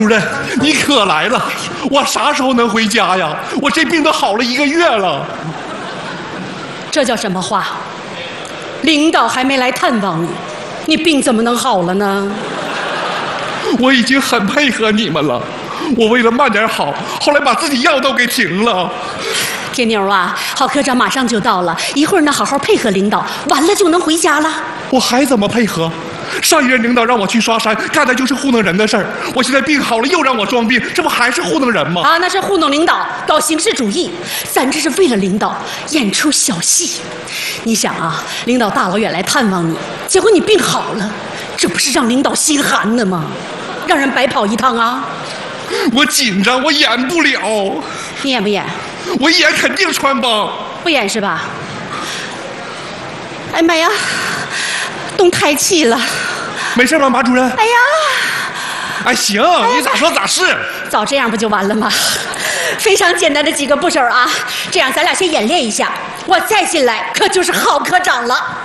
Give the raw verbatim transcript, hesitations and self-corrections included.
主任，你可来了！我啥时候能回家呀？我这病都好了一个月了。 这叫什么话？领导还没来探望你，你病怎么能好了呢？ 我已经很配合你们了，我为了慢点好，后来把自己药都给停了。 铁妞啊，郝科长马上就到了，一会儿呢好好配合领导，完了就能回家了。 我还怎么配合？上一任领导让我去刷山，干的就是糊弄人的事儿。我现在病好了，又让我装病，这不还是糊弄人吗？ 啊，那是糊弄领导，搞形式主义。咱这是为了领导演出小戏。你想啊，领导大老远来探望你，结果你病好了，这不是让领导心寒的吗？让人白跑一趟啊！ 我紧张，我演不了。 你演不演？ 我一演肯定穿帮。 不演是吧？哎妈呀，动胎气了。 没事吧，马主任？ 哎呀， 哎行，哎你咋说咋是。 早这样不就完了吗？非常简单的几个步骤啊，这样咱俩先演练一下，我再进来可就是郝科长了。